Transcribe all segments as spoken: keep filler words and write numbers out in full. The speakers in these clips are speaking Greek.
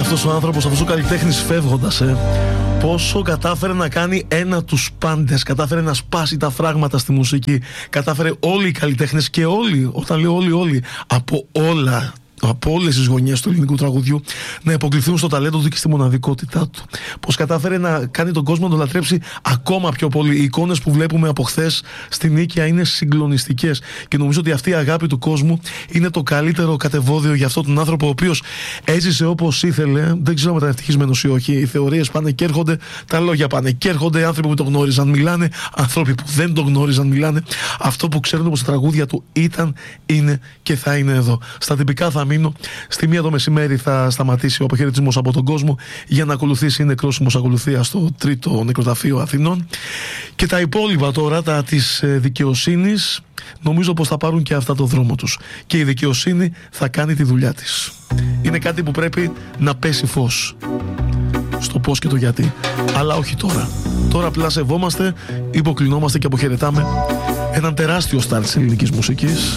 αυτός ο άνθρωπος, αυτός ο καλλιτέχνης φεύγοντας, ε, πόσο κατάφερε να κάνει ένα τους πάντες, κατάφερε να σπάσει τα φράγματα στη μουσική, κατάφερε όλοι οι καλλιτέχνες και όλοι, όταν λέω όλοι όλοι, από όλα, από όλες τις γωνιές του ελληνικού τραγουδιού να υποκληθούν στο ταλέντο του και στη μοναδικότητά του. Πως κατάφερε να κάνει τον κόσμο να τον λατρέψει ακόμα πιο πολύ. Οι εικόνες που βλέπουμε από χθες στην Νίκαια είναι συγκλονιστικές και νομίζω ότι αυτή η αγάπη του κόσμου είναι το καλύτερο κατεβόδιο για αυτόν τον άνθρωπο, ο οποίος έζησε όπως ήθελε. Δεν ξέρω αν ήταν ευτυχισμένος ή όχι. Οι θεωρίες πάνε και έρχονται, τα λόγια πάνε και έρχονται. Άνθρωποι που τον γνώριζαν μιλάνε, άνθρωποι που δεν τον γνώριζαν μιλάνε. Αυτό που ξέρουν πως τα τραγούδια του ήταν, είναι και θα είναι εδώ. Στα τυπικά θα μείνω. Στη μία το μεσημέρι θα σταματήσει ο αποχαιρετισμός από τον κόσμο για να ακολουθήσει η νεκρόσιμος ακολουθία στο τρίτο νεκροταφείο Αθηνών. Και τα υπόλοιπα τώρα, τα της δικαιοσύνης, νομίζω πως θα πάρουν και αυτά το δρόμο τους. Και η δικαιοσύνη θα κάνει τη δουλειά της. Είναι κάτι που πρέπει να πέσει φως στο πώς και το γιατί. Αλλά όχι τώρα. Τώρα απλά σεβόμαστε, υποκλεινόμαστε και αποχαιρετάμε έναν τεράστιο στάρ της ελληνικής μουσικής.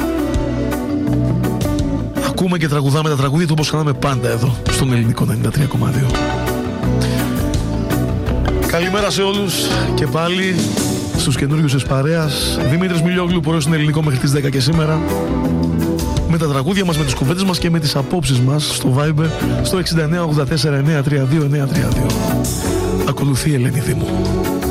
Ακούμε και τραγουδάμε τα τραγούδια του όπως κάναμε πάντα εδώ στον Ελληνικό ενενήντα τρία κόμμα δύο. Καλημέρα σε όλους και πάλι στους καινούριους της παρέας. Δημήτρης Μιλιόγλου, πρωί στην Ελληνικό μέχρι τις δέκα και σήμερα. Με τα τραγούδια μας, με τις κουβέντες μας και με τις απόψεις μας στο Viber στο εξήντα εννέα ογδόντα τέσσερα εννιακόσια τριάντα δύο εννιακόσια τριάντα δύο. Ακολουθεί η Ελένη Δήμου.